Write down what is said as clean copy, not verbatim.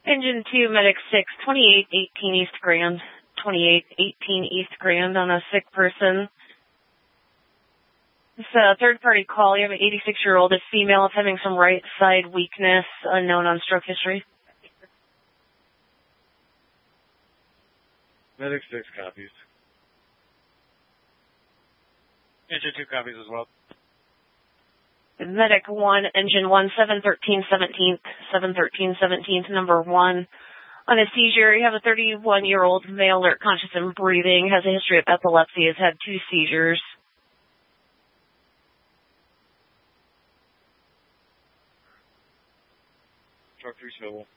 Engine 2, Medic 6, 2818 East Grand. 2818 East Grand on a sick person. It's a third-party call. You have an 86-year-old, a female, having some right side weakness, unknown on stroke history. Medic 6 copies. Engine 2 copies as well. Medic 1, Engine 1, 713 17th, 713 17th, number 1. On a seizure, you have a 31-year-old male, alert, conscious, and breathing, has a history of epilepsy, has had 2 seizures. Truck 3 civil.